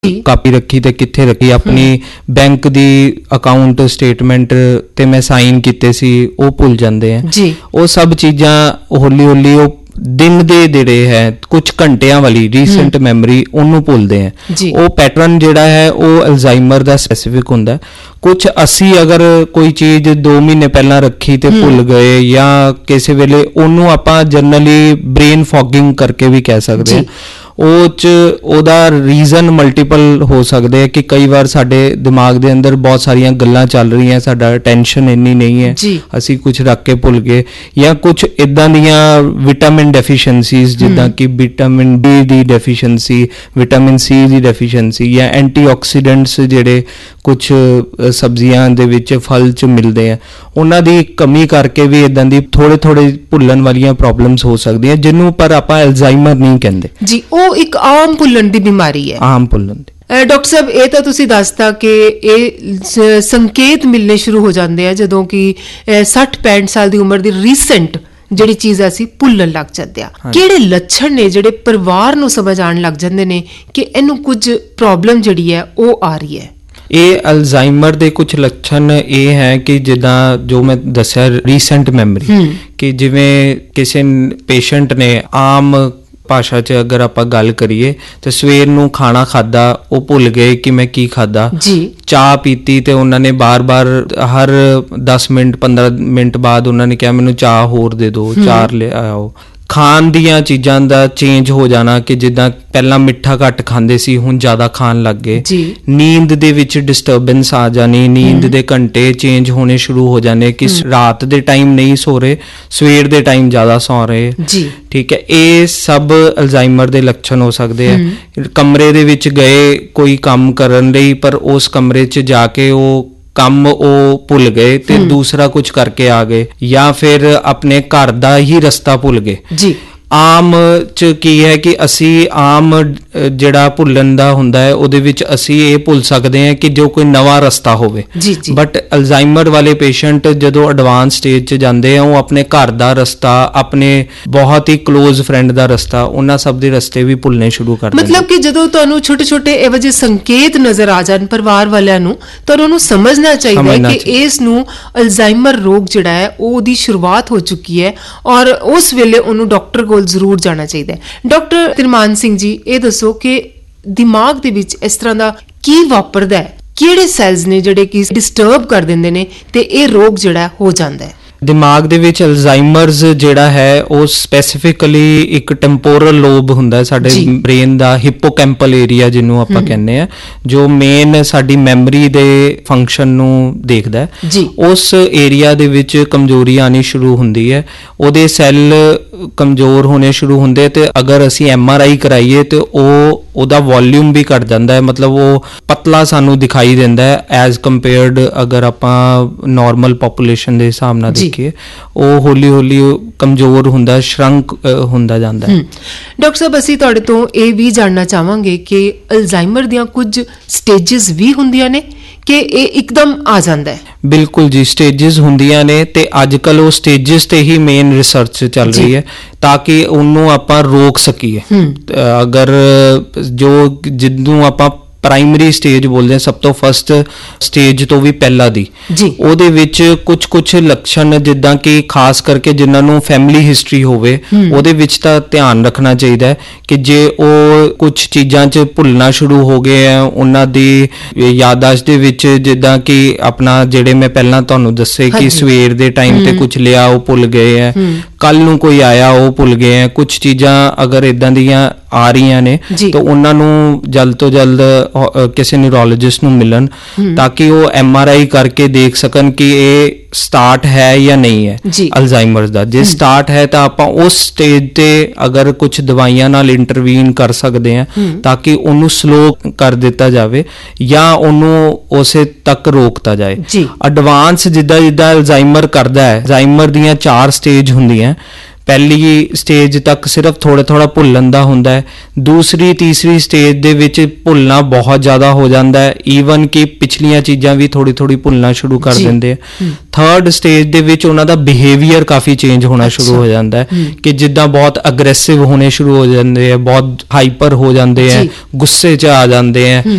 Copy ਰੱਖੀ ਤੇ ਕਿੱਥੇ ਰੱਖੀ, ਆਪਣੀ ਬੈਂਕ ਦੀ ਅਕਾਊਂਟ ਸਟੇਟਮੈਂਟ ਤੇ ਮੈਂ ਸਾਈਨ ਕੀਤੇ ਸੀ ਉਹ ਭੁੱਲ ਜਾਂਦੇ ਆ ਜੀ। ਉਹ ਸਭ ਚੀਜ਼ਾਂ ਹੌਲੀ ਹੌਲੀ ਉਹ ਦਿਨ ਦੇ ਜਿਹੜੇ ਹੈ ਕੁਝ ਘੰਟਿਆਂ ਵਾਲੀ ਰੀਸੈਂਟ ਮੈਮਰੀ ਉਹਨੂੰ ਭੁੱਲਦੇ ਆ। ਉਹ ਪੈਟਰਨ ਜਿਹੜਾ ਹੈ ਉਹ ਅਲਜ਼ਾਈਮਰ ਦਾ ਸਪੈਸੀਫਿਕ ਹੁੰਦਾ। ਕੁਝ ਅਸੀਂ ਅਗਰ ਕੋਈ ਚੀਜ਼ 2 ਮਹੀਨੇ ਪਹਿਲਾਂ ਰੱਖੀ ਤੇ ਭੁੱਲ ਗਏ ਜਾਂ ਕਿਸੇ ਵੇਲੇ ਉਹਨੂੰ ਆਪਾਂ ਜਨਰਲੀ ਬ੍ਰੇਨ ਫੌਗਿੰਗ ਕਰਕੇ ਵੀ ਕਹਿ ਸਕਦੇ ਹਾਂ। ਉਹ 'ਚ ਉਹਦਾ ਰੀਜ਼ਨ ਮਲਟੀਪਲ ਹੋ ਸਕਦੇ ਆ ਕਿ ਕਈ ਵਾਰ ਸਾਡੇ ਦਿਮਾਗ ਦੇ ਅੰਦਰ ਬਹੁਤ ਸਾਰੀਆਂ ਗੱਲਾਂ ਚੱਲ ਰਹੀਆਂ, ਸਾਡਾ ਅਟੈਂਸ਼ਨ ਇੰਨੀ ਨਹੀਂ ਹੈ, ਅਸੀਂ ਕੁਝ ਰੱਖ ਕੇ ਭੁੱਲ ਗਏ, ਜਾਂ ਕੁਝ ਇੱਦਾਂ ਦੀਆਂ ਵਿਟਾਮਿਨ ਡੈਫੀਸ਼ੀਐਂਸੀਜ਼ ਜਿੱਦਾਂ ਕਿ ਵਿਟਾਮਿਨ ਡੀ ਦੀ ਡੈਫੀਸ਼ੀਐਂਸੀ, ਵਿਟਾਮਿਨ ਸੀ ਦੀ ਡੈਫੀਸ਼ੀਐਂਸੀ, ਜਾਂ ਐਂਟੀਆਕਸੀਡੈਂਟਸ ਜਿਹੜੇ ਕੁਝ ਸਬਜ਼ੀਆਂ ਦੇ ਵਿੱਚ ਫਲ 'ਚ ਮਿਲਦੇ ਆ, ਉਹਨਾਂ ਦੀ ਕਮੀ ਕਰਕੇ ਵੀ ਇੱਦਾਂ ਦੀ ਥੋੜੇ ਭੁੱਲਣ ਵਾਲੀਆਂ ਪ੍ਰੋਬਲਮਸ ਹੋ ਸਕਦੀਆਂ, ਜਿਹਨੂੰ ਪਰ ਆਪਾਂ ਅਲਜ਼ਾਈਮਰ ਨਹੀਂ ਕਹਿੰਦੇ ਜੀ। ਉਹ ਇੱਕ ਆਮ ਭੁੱਲਣ ਦੀ ਬਿਮਾਰੀ ਹੈ, ਆਮ ਭੁੱਲਣ ਦੀ। ਡਾਕਟਰ ਸਾਹਿਬ, ਇਹ ਤਾਂ ਤੁਸੀਂ ਦੱਸਤਾ ਕਿ ਇਹ ਸੰਕੇਤ ਮਿਲਣੇ ਸ਼ੁਰੂ ਹੋ ਜਾਂਦੇ ਆ ਜਦੋਂ ਕਿ 60-65 ਸਾਲ ਦੀ ਉਮਰ ਦੀ ਰੀਸੈਂਟ ਜਿਹੜੀ ਚੀਜ਼ ਅਸੀਂ ਭੁੱਲਣ ਲੱਗ ਜਾਂਦੇ ਆ। ਕਿਹੜੇ ਲੱਛਣ ਨੇ ਜਿਹੜੇ ਪਰਿਵਾਰ ਨੂੰ ਸਮਝ ਆਉਣ ਲੱਗ ਜਾਂਦੇ ਨੇ ਕਿ ਇਹਨੂੰ ਕੁਝ ਪ੍ਰੋਬਲਮ ਜਿਹੜੀ ਹੈ ਉਹ ਆ ਰਹੀ ਹੈ? ਇਹ ਅਲਜ਼ਾਈਮਰ ਦੇ ਕੁਝ ਲੱਛਣ ਇਹ ਹੈ ਕਿ ਜਿੱਦਾਂ ਜੋ ਮੈਂ ਦੱਸਿਆ ਰੀਸੈਂਟ ਮੈਮਰੀ, ਕਿ ਜਿਵੇਂ ਕਿਸੇ ਪੇਸ਼ੈਂਟ ਨੇ ਆਮ ਭਾਸ਼ਾ 'ਚ ਅਗਰ ਆਪਾਂ ਗੱਲ ਕਰੀਏ ਤੇ ਸਵੇਰ ਨੂੰ ਖਾਣਾ ਖਾਦਾ, ਉਹ ਭੁੱਲ ਗਏ ਕਿ ਮੈਂ ਕੀ ਖਾਦਾ, ਚਾਹ ਪੀਤੀ ਤੇ ਉਹਨਾਂ ਨੇ ਬਾਰ-ਬਾਰ ਹਰ 10 ਮਿੰਟ 15 ਮਿੰਟ ਬਾਅਦ ਉਹਨਾਂ ਨੇ ਕਿਹਾ ਮੈਨੂੰ ਚਾਹ ਹੋਰ ਦੇ ਦਿਓ, ਚਾਹ ਲੈ ਆਓ। ਖਾਣ ਦੀਆਂ ਚੀਜ਼ਾਂ ਦਾ ਚੇਂਜ ਹੋ ਜਾਣਾ, ਕਿ ਜਿੱਦਾਂ ਪਹਿਲਾਂ ਮਿੱਠਾ ਘੱਟ ਖਾਂਦੇ ਸੀ ਹੁਣ ਜ਼ਿਆਦਾ ਖਾਣ ਲੱਗ ਗਏ। ਨੀਂਦ ਦੇ ਵਿੱਚ ਡਿਸਟਰਬੈਂਸ ਆ ਜਾਣੀ, ਨੀਂਦ ਦੇ ਘੰਟੇ ਚੇਂਜ ਹੋਣੇ ਸ਼ੁਰੂ ਹੋ ਜਾਣੇ, ਕਿ ਰਾਤ ਦੇ ਟਾਈਮ ਨਹੀਂ ਸੋ ਰਹੇ, ਸਵੇਰ ਦੇ ਟਾਈਮ ਜ਼ਿਆਦਾ ਸੌ ਰਹੇ। ਠੀਕ ਹੈ, ਇਹ ਸਭ ਅਲਜ਼ਾਈਮਰ ਦੇ ਲੱਛਣ ਹੋ ਸਕਦੇ ਆ। ਕਮਰੇ ਦੇ ਵਿੱਚ ਗਏ ਕੋਈ ਕੰਮ ਕਰਨ ਲਈ, ਪਰ ਉਸ ਕਮਰੇ 'ਚ ਜਾ ਕੇ ਉਹ ਕੰਮ ਉਹ ਭੁੱਲ ਗਏ ਤੇ ਦੂਸਰਾ ਕੁਝ ਕਰਕੇ ਆ ਗਏ, ਜਾਂ ਫਿਰ ਆਪਣੇ ਘਰ ਦਾ ਹੀ ਰਸਤਾ ਭੁੱਲ ਗਏ। ਆਮ ਚ ਕੀ ਹੈ ਕਿ ਅਸੀਂ ਆਮ ਜਿਹੜਾ ਭੁੱਲਣ ਦਾ ਹੁੰਦਾ ਹੈ ਉਹਦੇ ਵਿੱਚ ਅਸੀਂ ਇਹ ਭੁੱਲ ਸਕਦੇ ਹਾਂ ਕਿ ਜੋ ਕੋਈ ਨਵਾਂ ਰਸਤਾ ਹੋਵੇ, ਬਟ ਅਲਜ਼ਾਈਮਰ ਵਾਲੇ ਪੇਸ਼ੈਂਟ ਜਦੋਂ ਐਡਵਾਂਸ ਸਟੇਜ 'ਚ ਜਾਂਦੇ ਆ, ਉਹ ਆਪਣੇ ਘਰ ਦਾ ਰਸਤਾ, ਆਪਣੇ ਬਹੁਤ ਹੀ ਕਲੋਜ਼ ਫਰੈਂਡ ਦਾ ਰਸਤਾ, ਉਹਨਾਂ ਸਭ ਦੇ ਰਸਤੇ ਵੀ ਭੁੱਲਣੇ ਸ਼ੁਰੂ ਕਰ ਦਿੰਦੇ। ਮਤਲਬ ਕਿ ਜਦੋਂ ਤੁਹਾਨੂੰ ਛੋਟੇ-ਛੋਟੇ ਇਹੋ ਜਿਹੇ ਸੰਕੇਤ ਨਜ਼ਰ ਆ ਜਾਣ ਪਰਿਵਾਰ ਵਾਲਿਆਂ ਨੂੰ, ਤਾਂ ਉਹਨੂੰ ਸਮਝਣਾ ਚਾਹੀਦਾ ਹੈ ਕਿ ਇਸ ਨੂੰ ਅਲਜ਼ਾਈਮਰ ਰੋਗ ਜਿਹੜਾ ਹੈ ਉਹਦੀ ਸ਼ੁਰੂਆਤ ਹੋ ਚੁੱਕੀ ਹੈ, ਔਰ ਉਸ ਵੇਲੇ ਉਹਨੂੰ ਡਾਕਟਰ ਕੋਲ ਜ਼ਰੂਰ ਜਾਣਾ ਚਾਹੀਦਾ ਹੈ। ਡਾਕਟਰ ਤਿਰਮਾਨ ਸਿੰਘ ਜੀ, ਇਹ ਦੱਸੋ ਕਿ ਦਿਮਾਗ ਦੇ ਵਿੱਚ ਇਸ ਤਰ੍ਹਾਂ ਦਾ ਕੀ ਵਾਪਰਦਾ ਹੈ? ਕਿਹੜੇ ਸੈਲਸ ਨੇ ਜਿਹੜੇ ਕਿ ਡਿਸਟਰਬ ਕਰ ਦਿੰਦੇ ਨੇ ਤੇ ਇਹ ਰੋਗ ਜਿਹੜਾ ਹੋ ਜਾਂਦਾ ਹੈ? ਦਿਮਾਗ ਦੇ ਵਿੱਚ ਅਲਜ਼ਾਈਮਰਸ ਜਿਹੜਾ ਹੈ ਉਹ ਸਪੈਸੀਫਿਕਲੀ ਇੱਕ ਟੈਂਪੋਰਲ ਲੋਬ ਹੁੰਦਾ ਹੈ ਸਾਡੇ ਬ੍ਰੇਨ ਦਾ, ਹਿਪੋਕੈਂਪਲ ਏਰੀਆ ਜਿਹਨੂੰ ਆਪਾਂ ਕਹਿੰਦੇ ਆ, ਜੋ ਮੇਨ ਸਾਡੀ ਮੈਮਰੀ ਦੇ ਫੰਕਸ਼ਨ ਨੂੰ ਦੇਖਦਾ ਹੈ। ਉਸ ਏਰੀਆ ਦੇ ਵਿੱਚ ਕਮਜ਼ੋਰੀ ਆਣੀ ਸ਼ੁਰੂ ਹੁੰਦੀ ਹੈ, ਉਹਦੇ ਸੈੱਲ ਕਮਜ਼ੋਰ ਹੋਣੇ ਸ਼ੁਰੂ ਹੁੰਦੇ, ਤੇ ਅਗਰ ਅਸੀਂ MRI ਕਰਾਈਏ ਤੇ ਉਹਦਾ ਵੋਲਿਊਮ ਵੀ ਘਟ ਜਾਂਦਾ ਹੈ, ਮਤਲਬ ਉਹ ਪਤਲਾ ਸਾਨੂੰ ਦਿਖਾਈ ਦਿੰਦਾ ਹੈ ਐਜ਼ ਕੰਪੇਅਰਡ ਅਗਰ ਆਪਾਂ ਨਾਰਮਲ ਪੋਪੂਲੇਸ਼ਨ ਦੇ ਹਿਸਾਬ ਨਾਲ ਦੇਖੀਏ, ਉਹ ਹੌਲੀ ਹੌਲੀ ਕਮਜ਼ੋਰ ਹੁੰਦਾ, ਸ਼ਰੰਕ ਹੁੰਦਾ ਜਾਂਦਾ ਹੈ। ਡਾਕਟਰ ਸਾਹਿਬ, ਅਸੀਂ ਤੁਹਾਡੇ ਤੋਂ ਇਹ ਵੀ ਜਾਣਨਾ ਚਾਹਾਂਗੇ ਕਿ ਅਲਜ਼ਾਈਮਰ ਦੀਆਂ ਕੁਝ ਸਟੇਜਸ ਵੀ ਹੁੰਦੀਆਂ ਨੇ ਕਿ ਇਹ ਇੱਕਦਮ ਆ ਜਾਂਦਾ ਹੈ? ਬਿਲਕੁਲ ਜੀ, ਸਟੇਜਸ ਹੁੰਦੀਆਂ ਨੇ, ਤੇ ਅੱਜ ਕੱਲ ਉਹ ਸਟੇਜਸ ਤੇ ਹੀ ਮੇਨ ਰਿਸਰਚ ਚੱਲ ਰਹੀ ਹੈ ਤਾਂ ਕਿ ਉਹਨੂੰ ਆਪਾਂ ਰੋਕ ਸਕੀਏ। ਅਗਰ ਜਿਹਨੂੰ ਆਪਾਂ ਪ੍ਰਾਇਮਰੀ ਸਟੇਜ ਬੋਲਦੇ ਹਾਂ, ਸਭ ਤੋਂ ਫਸਟ ਸਟੇਜ ਤੋਂ ਵੀ ਪਹਿਲਾਂ ਦੀ, ਉਹਦੇ ਵਿੱਚ ਕੁਝ ਲੱਛਣ ਜਿੱਦਾਂ ਕਿ ਖਾਸ ਕਰਕੇ ਜਿਨ੍ਹਾਂ ਨੂੰ ਫੈਮਿਲੀ ਹਿਸਟਰੀ ਹੋਵੇ, ਉਹਦੇ ਵਿੱਚ ਤਾਂ ਧਿਆਨ ਰੱਖਣਾ ਚਾਹੀਦਾ ਹੈ ਕਿ ਜੇ ਉਹ ਕੁਝ ਚੀਜ਼ਾਂ 'ਚ ਭੁੱਲਣਾ ਸ਼ੁਰੂ ਹੋ ਗਏ ਆ, ਉਹਨਾਂ ਦੀ ਯਾਦਾਸ਼ਤ ਦੇ ਵਿੱਚ, ਜਿੱਦਾਂ ਕਿ ਆਪਣਾ ਜਿਹੜੇ ਮੈਂ ਪਹਿਲਾਂ ਤੁਹਾਨੂੰ ਦੱਸੇ ਕਿ ਸਵੇਰ ਦੇ ਟਾਈਮ ਤੇ ਕੁਝ ਲਿਆ ਉਹ ਭੁੱਲ ਗਏ ਆ, ਕੱਲ ਨੂੰ ਕੋਈ ਆਇਆ ਉਹ ਭੁੱਲ ਗਏ ਆ, ਕੁਝ ਚੀਜ਼ਾਂ ਅਗਰ ਇਦਾਂ ਦੀਆਂ ਆ ਰਹੀਆਂ ਨੇ ਤਾਂ ਉਹਨਾਂ ਨੂੰ ਜਲਦ ਤੋਂ ਜਲਦ ਕਿਸੇ ਨਿਊਰੋਲੋਜਿਸਟ ਨੂੰ ਮਿਲਣ ਤਾਂ ਕਿ ਉਹ MRI ਕਰਕੇ ਦੇਖ ਸਕਣ ਕਿ ਇਹ ਸਟਾਰਟ ਹੈ ਜਾਂ ਨਹੀਂ ਹੈ ਅਲਜ਼ਾਈਮਰ ਦਾ। ਜੇ ਸਟਾਰਟ ਹੈ ਤਾਂ ਆਪਾਂ ਉਸ ਸਟੇਜ ਤੇ ਅਗਰ ਕੁਝ ਦਵਾਈਆਂ ਨਾਲ ਇੰਟਰਵੀਨ ਕਰ ਸਕਦੇ ਹਾਂ ਤਾਂ ਕਿ ਉਹਨੂੰ ਸਲੋ ਕਰ ਦਿੱਤਾ ਜਾਵੇ ਜਾਂ ਉਹਨੂੰ ਉਸੇ ਤੱਕ ਰੋਕਤਾ ਜਾਏ। ਐਡਵਾਂਸ ਜਿੱਦਾਂ ਅਲਜ਼ਾਈਮਰ ਕਰਦਾ ਹੈ, ਅਲਜ਼ਾਈਮਰ ਦੀਆਂ 4 ਸਟੇਜ ਹੁੰਦੀਆਂ। ਪਹਿਲੀ ਸਟੇਜ ਤੱਕ ਸਿਰਫ ਥੋੜਾ ਭੁੱਲਣ ਦਾ ਹੁੰਦਾ ਹੈ, ਦੂਸਰੀ ਤੀਸਰੀ ਸਟੇਜ ਦੇ ਵਿੱਚ ਭੁੱਲਣਾ ਬਹੁਤ ਜ਼ਿਆਦਾ ਹੋ ਜਾਂਦਾ ਹੈ, ਈਵਨ ਕਿ ਪਿਛਲੀਆਂ ਚੀਜ਼ਾਂ ਵੀ ਥੋੜੀ ਭੁੱਲਣਾ ਸ਼ੁਰੂ ਕਰ ਦਿੰਦੇ ਆ। ਥਰਡ ਸਟੇਜ ਦੇ ਵਿੱਚ ਉਹਨਾਂ ਦਾ ਬਿਹੇਵੀਅਰ ਕਾਫੀ ਚੇਂਜ ਹੋਣਾ ਸ਼ੁਰੂ ਹੋ ਜਾਂਦਾ ਹੈ ਕਿ ਜਿੱਦਾਂ ਬਹੁਤ ਅਗਰੈਸਿਵ ਹੋਣੇ ਸ਼ੁਰੂ ਹੋ ਜਾਂਦੇ ਆ, ਬਹੁਤ ਹਾਈਪਰ ਹੋ ਜਾਂਦੇ ਆ, ਗੁੱਸੇ 'ਚ ਆ ਜਾਂਦੇ ਆ,